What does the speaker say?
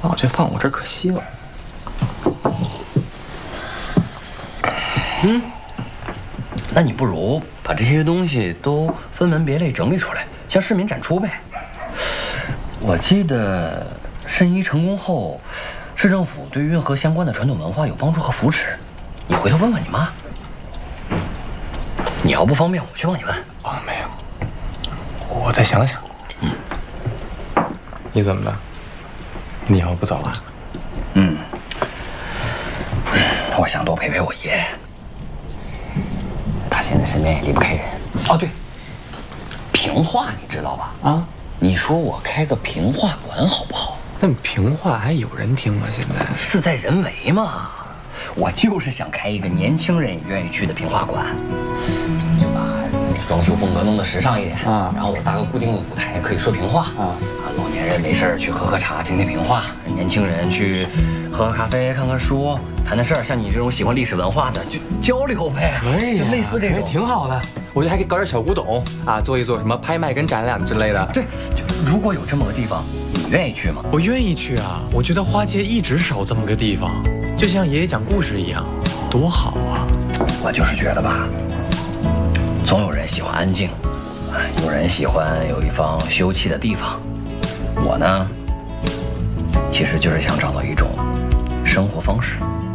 哦，这放我这儿可惜了。 那你不如把这些东西都分门别类整理出来，向市民展出呗。我记得申遗成功后，市政府对运河相关的传统文化有帮助和扶持。你回头问问你妈。你要不方便，我去帮你问。 啊，没有，我再想想。你怎么了？你以后不走了？ 我想多陪陪我爷。他现在身边也离不开人。哦，对，评话你知道吧？ 啊， 你说我开个评话馆好不好？ 那评话还有人听吗？现在事在人为嘛。我就是想开一个年轻人也愿意去的评话馆，就把装修风格弄得时尚一点啊，然后我搭个固定的舞台，可以说评话啊。老年人没事去喝喝茶，听听评话；年轻人去喝喝咖啡，看看书，谈谈事儿。像你这种喜欢历史文化的，就交流呗。 可以， 就类似这种， 挺好的。我觉得还可以搞点小古董啊，做一做什么拍卖跟展览之类的。 对，就如果有这么个地方，你愿意去吗？ 我愿意去啊！我觉得花街一直少这么个地方，就像爷爷讲故事一样，多好啊！ 我就是觉得吧，总有人喜欢安静，有人喜欢有一方休憩的地方。我呢，其实就是想找到一种生活方式。